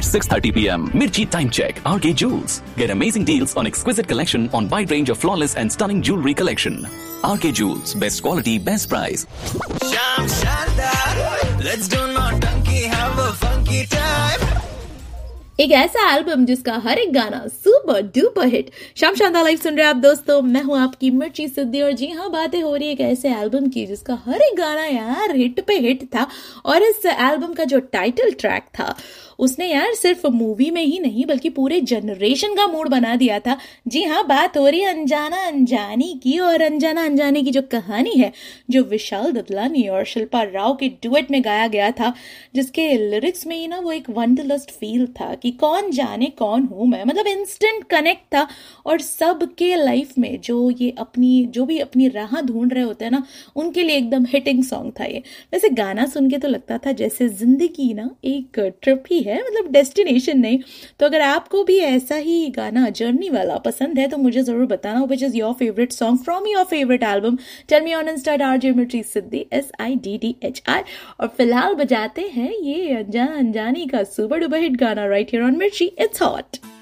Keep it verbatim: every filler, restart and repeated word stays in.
at six thirty p m. Mirchi Time Check, R K Jewels. Get amazing deals on exquisite collection on wide range of flawless and stunning jewelry collection. R K Jewels, best quality, best price. Sham Shandar, let's do naughty, have a funky time. एक ऐसा album जिसका हर एक गाना super duper hit. शाम शानदार live सुन रहे आप दोस्तों, मैं हूं आपकी मिर्ची सिद्धि और जी हाँ, बातें हो रही है एक ऐसे एल्बम की जिसका हर एक गाना यार हिट पे हिट था। और इस एल्बम का जो टाइटल ट्रैक था उसने यार सिर्फ मूवी में ही नहीं बल्कि पूरे जनरेशन का मूड बना दिया था। जी हाँ, बात हो रही है अनजाना अंजानी की। और अनजाना अंजानी की जो कहानी है, जो विशाल ददलानी और शिल्पा राव के डुएट में गाया गया था, जिसके लिरिक्स में ही ना वो एक वंडरलस्ट फील था कि कौन जाने कौन हूं मैं, मतलब इंस्टेंट कनेक्ट था। और सबके लाइफ में जो ये अपनी जो भी अपनी राह ढूंढ रहे होते हैं ना, उनके लिए एकदम हिटिंग सॉन्ग था ये। वैसे गाना सुन के तो लगता था जैसे जिंदगी ना एक ट्रिप ही है, मतलब डेस्टिनेशन नहीं। तो अगर आपको भी ऐसा ही गाना जर्नी वाला पसंद है तो मुझे जरूर बताना which is your favourite song from your favourite album. Tell me on Insta RJ मिर्ची सिद्धि, S I D D H R. और फिलहाल बजाते हैं ये अनजाना अंजानी का सुपर डुपर हिट गाना राइट हियर ऑन मिर्ची, इट्स हॉट।